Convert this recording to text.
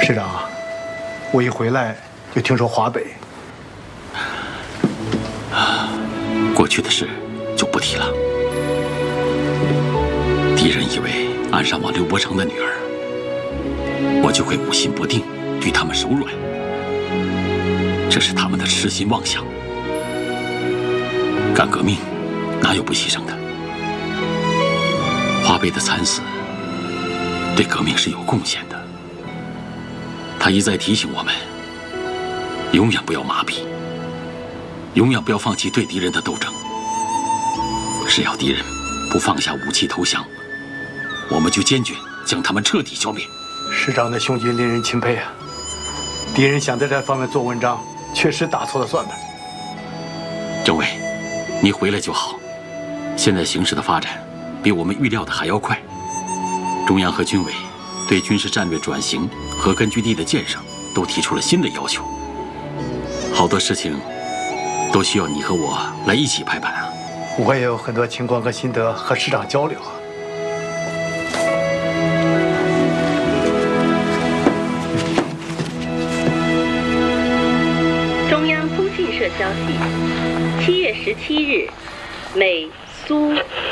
师长，我一回来就听说华北， 过去的事就不提了。敌人以为暗上往刘伯承的女儿，我就会无心不定，对他们手软。这是他们的痴心妄想。干革命哪有不牺牲的？华北的惨死对革命是有贡献的。他一再提醒我们，永远不要麻痹，永远不要放弃对敌人的斗争。只要敌人不放下武器投降，我们就坚决将他们彻底消灭。 师长的胸襟令人钦佩啊！敌人想在这方面做文章，确实打错了算盘。 政委，你回来就好。现在形势的发展比我们预料的还要快，中央和军委对军事战略转型和根据地的建设都提出了新的要求。好多事情都需要你和我来一起拍板啊！ 我也有很多情况和心得和师长交流啊。 中央通讯社消息，7月17日，美苏